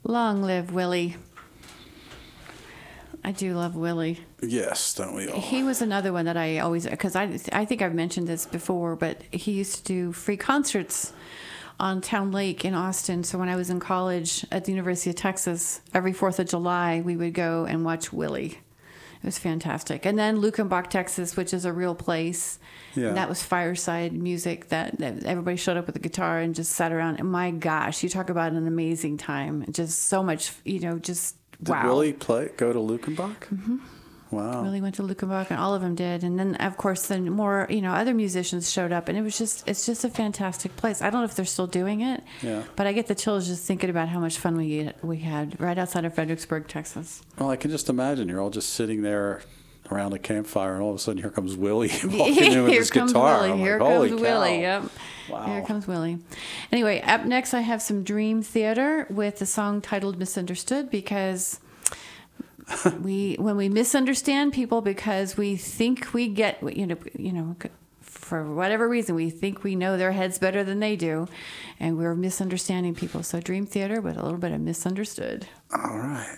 Long live Willie. I do love Willie. Yes, don't we all? He was another one that I always, because I think I've mentioned this before, but he used to do free concerts on Town Lake in Austin. So when I was in college at the University of Texas, every 4th of July, we would go and watch Willie. It was fantastic. And then Lukenbach, Texas, which is a real place. Yeah. And that was fireside music that everybody showed up with a guitar and just sat around. And my gosh, you talk about an amazing time. Just so much, just wow. Did Willie go to Lukenbach? Mm-hmm. Wow. Willie went to Lukenbach, and all of them did. And then, of course, then more, other musicians showed up. And it's just a fantastic place. I don't know if they're still doing it. Yeah. But I get the chills just thinking about how much fun we had right outside of Fredericksburg, Texas. Well, I can just imagine you're all just sitting there around a campfire, and all of a sudden here comes Willie walking in with his guitar. Willie. Here Holy comes cow. Willie. Yep. Wow. Here comes Willie. Anyway, up next I have some Dream Theater with the song titled "Misunderstood," because when we misunderstand people because we think we get, for whatever reason, we think we know their heads better than they do, and we're misunderstanding people. So Dream Theater with a little bit of Misunderstood. All right.